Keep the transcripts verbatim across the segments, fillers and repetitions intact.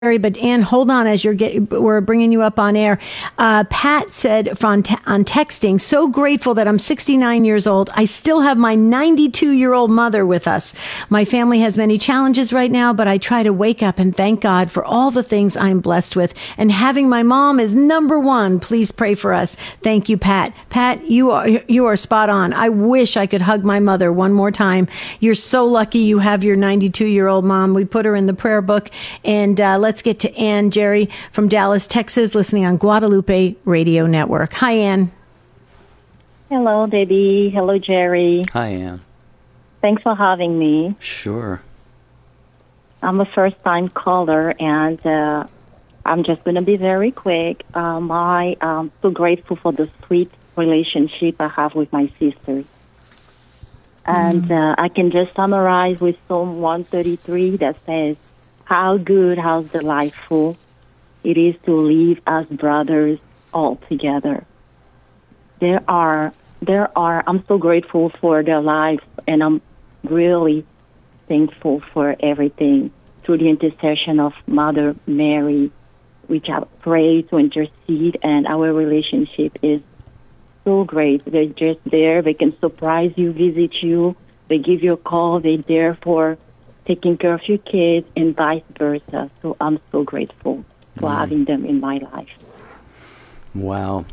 But Ann, hold on as you're get, we're bringing you up on air. Uh, Pat said on, te- on texting, so grateful that I'm sixty-nine years old. I still have my ninety-two-year-old mother with us. My family has many challenges right now, but I try to wake up and thank God for all the things I'm blessed with. And having my mom is number one. Please pray for us. Thank you, Pat. Pat, you are you are spot on. I wish I could hug my mother one more time. You're so lucky you have your ninety-two-year-old mom. We put her in the prayer book. And uh, let's Let's get to Ann Jerry from Dallas, Texas, listening on Guadalupe Radio Network. Hi, Ann. Hello, Debbie. Hello, Jerry. Hi, Ann. Thanks for having me. Sure. I'm a first-time caller, and uh, I'm just going to be very quick. Um, I am so grateful for the sweet relationship I have with my sisters. And mm. uh, I can just summarize with Psalm one thirty-three that says, how good, how delightful it is to live as brothers all together. There are, there are, I'm so grateful for their lives, and I'm really thankful for everything through the intercession of Mother Mary, which I pray to intercede, and our relationship is so great. They're just there. They can surprise you, visit you. They give you a call. They're there for taking care of your kids, and vice versa. So I'm so grateful for mm. having them in my life. Wow.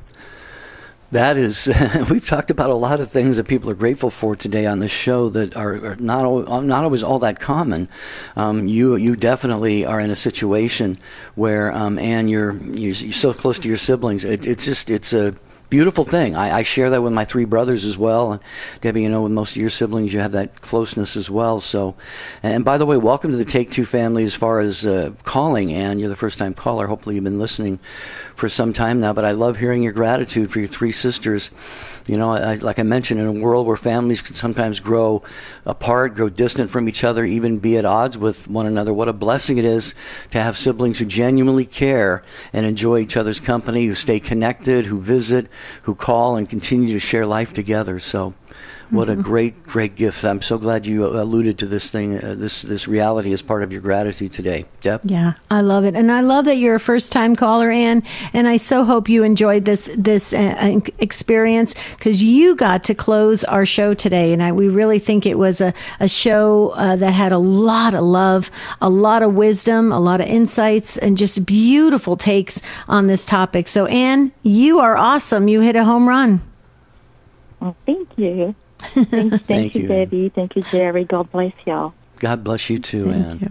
That is, we've talked about a lot of things that people are grateful for today on this show that are, are not al- not always all that common. Um, you you definitely are in a situation where, um, Ann, you're, you're you're so close to your siblings. It, it's just it's a beautiful thing. I, I share that with my three brothers as well. And Debbie, you know, with most of your siblings, you have that closeness as well. So, and by the way, welcome to the Take Two family as far as uh, calling. And you're the first time caller. Hopefully you've been listening for some time now. But I love hearing your gratitude for your three sisters. You know, I, like I mentioned, in a world where families can sometimes grow apart, grow distant from each other, even be at odds with one another, what a blessing it is to have siblings who genuinely care and enjoy each other's company, who stay connected, who visit, who call, and continue to share life together. So what mm-hmm. a great, great gift. I'm so glad you alluded to this thing, uh, this this reality as part of your gratitude today. Deb? Yeah, I love it. And I love that you're a first-time caller, Ann. And I so hope you enjoyed this this uh, experience, because you got to close our show today. And I, we really think it was a, a show uh, that had a lot of love, a lot of wisdom, a lot of insights, and just beautiful takes on this topic. So, Ann, you are awesome. You hit a home run. Well, thank you. Thank, thank, thank you, you, Debbie. Thank you, Jerry. God bless y'all. God bless you too, thank Ann. You.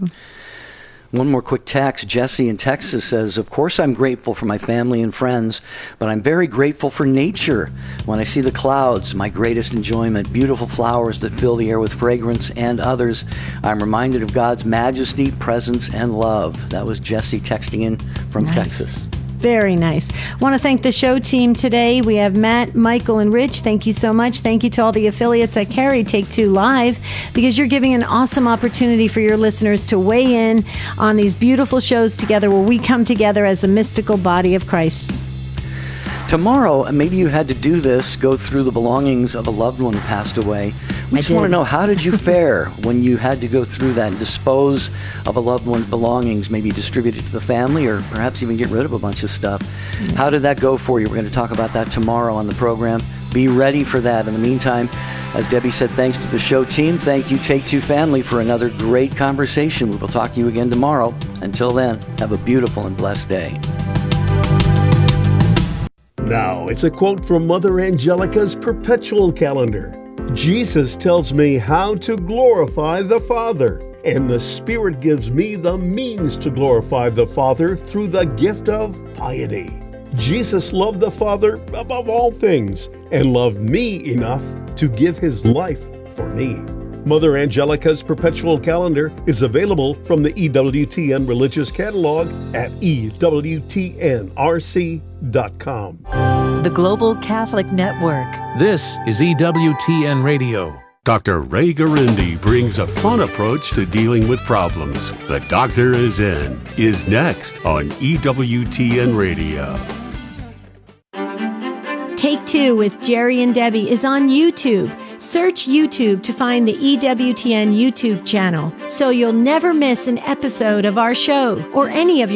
One more quick text. Jesse in Texas says, of course I'm grateful for my family and friends, but I'm very grateful for nature. When I see the clouds, my greatest enjoyment, beautiful flowers that fill the air with fragrance, and others, I'm reminded of God's majesty, presence, and love. That was Jesse texting in from nice. Texas. Very nice. Want to thank the show team today. We have Matt, Michael, and Rich. Thank you so much. Thank you to all the affiliates that carry Take Two Live, because you're giving an awesome opportunity for your listeners to weigh in on these beautiful shows together, where we come together as the mystical body of Christ. Tomorrow, maybe you had to do this, go through the belongings of a loved one who passed away. We I just did. want to know, how did you fare when you had to go through that and dispose of a loved one's belongings, maybe distribute it to the family, or perhaps even get rid of a bunch of stuff? Yeah. How did that go for you? We're going to talk about that tomorrow on the program. Be ready for that. In the meantime, as Debbie said, thanks to the show team. Thank you, Take Two family, for another great conversation. We will talk to you again tomorrow. Until then, have a beautiful and blessed day. Now, it's a quote from Mother Angelica's Perpetual Calendar. Jesus tells me how to glorify the Father, and the Spirit gives me the means to glorify the Father through the gift of piety. Jesus loved the Father above all things and loved me enough to give his life for me. Mother Angelica's Perpetual Calendar is available from the E W T N Religious Catalog at E W T N R C dot com. The Global Catholic Network. This is E W T N Radio. Doctor Ray Garindi brings a fun approach to dealing with problems. The Doctor is In is next on E W T N Radio. Take Two with Jerry and Debbie is on YouTube. Search YouTube to find the E W T N YouTube channel so you'll never miss an episode of our show or any of your